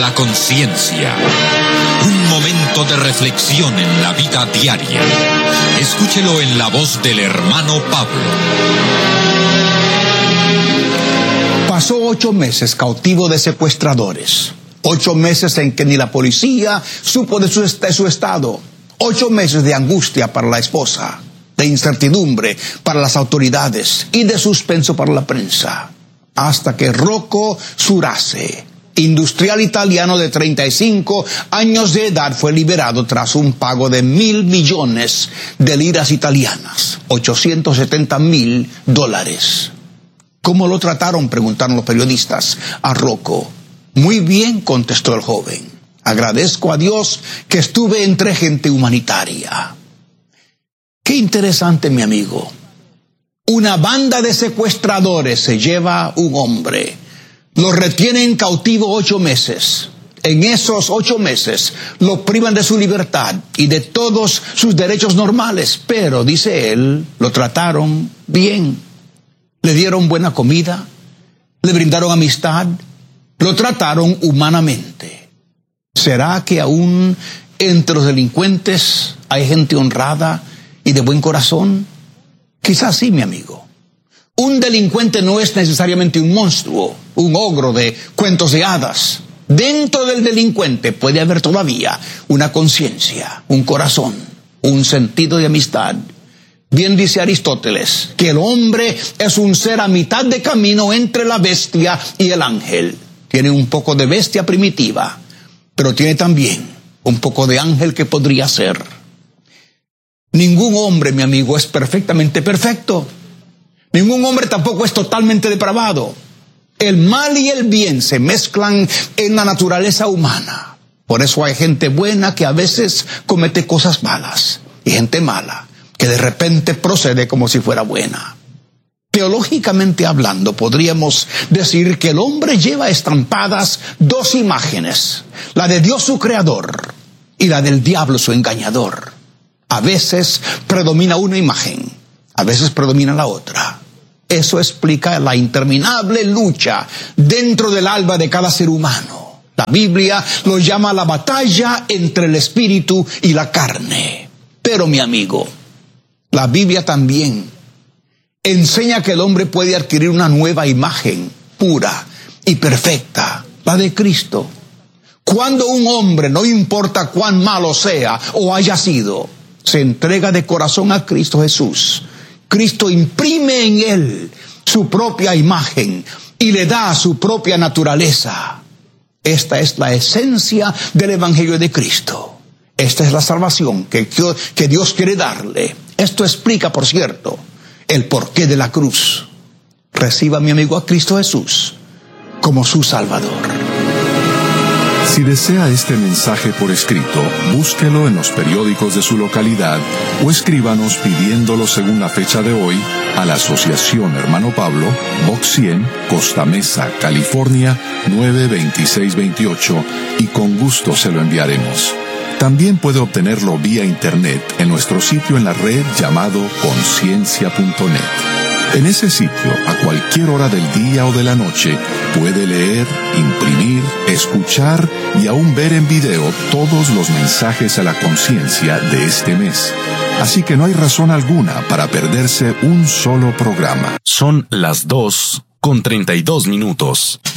La conciencia. Un momento de reflexión en la vida diaria. Escúchelo en la voz del hermano Pablo. Pasó 8 meses cautivo de secuestradores. 8 meses en que ni la policía supo de su estado. 8 meses de angustia para la esposa, de incertidumbre para las autoridades y de suspenso para la prensa. Hasta que Rocco Surace, industrial italiano de 35 años de edad, fue liberado tras un pago de $1.000 millones de liras italianas, $870.000. ¿Cómo lo trataron?, preguntaron los periodistas a Rocco. Muy bien, contestó el joven. Agradezco a Dios que estuve entre gente humanitaria. Qué interesante, mi amigo. Una banda de secuestradores se lleva a un hombre. Lo retienen cautivo 8 meses. En esos 8 meses lo privan de su libertad y de todos sus derechos normales. Pero, dice él, lo trataron bien. Le dieron buena comida, le brindaron amistad, lo trataron humanamente. ¿Será que aún entre los delincuentes hay gente honrada y de buen corazón? Quizás sí, mi amigo. Un delincuente no es necesariamente un monstruo, un ogro de cuentos de hadas. Dentro del delincuente puede haber todavía una conciencia, un corazón, un sentido de amistad. Bien dice Aristóteles que el hombre es un ser a mitad de camino entre la bestia y el ángel. Tiene un poco de bestia primitiva, pero tiene también un poco de ángel que podría ser. Ningún hombre, mi amigo, es perfectamente perfecto. Ningún hombre tampoco es totalmente depravado. El mal y el bien se mezclan en la naturaleza humana. Por eso hay gente buena que a veces comete cosas malas y gente mala que de repente procede como si fuera buena. Teológicamente hablando, podríamos decir que el hombre lleva estampadas 2 imágenes, la de Dios su creador y la del diablo su engañador. A veces predomina una imagen, a veces predomina la otra. Eso explica la interminable lucha dentro del alma de cada ser humano. La Biblia lo llama la batalla entre el espíritu y la carne. Pero, mi amigo, la Biblia también enseña que el hombre puede adquirir una nueva imagen, pura y perfecta, la de Cristo. Cuando un hombre, no importa cuán malo sea o haya sido, se entrega de corazón a Cristo Jesús, Cristo imprime en él su propia imagen y le da su propia naturaleza. Esta es la esencia del Evangelio de Cristo. Esta es la salvación que Dios quiere darle. Esto explica, por cierto, el porqué de la cruz. Reciba, mi amigo, a Cristo Jesús como su Salvador. Si desea este mensaje por escrito, búsquelo en los periódicos de su localidad o escríbanos pidiéndolo según la fecha de hoy a la Asociación Hermano Pablo, Box 100, Costa Mesa, California, 92628, y con gusto se lo enviaremos. También puede obtenerlo vía internet en nuestro sitio en la red llamado conciencia.net. En ese sitio, a cualquier hora del día o de la noche, puede leer, imprimir, escuchar y aún ver en video todos los mensajes a la conciencia de este mes. Así que no hay razón alguna para perderse un solo programa. Son las 2:32.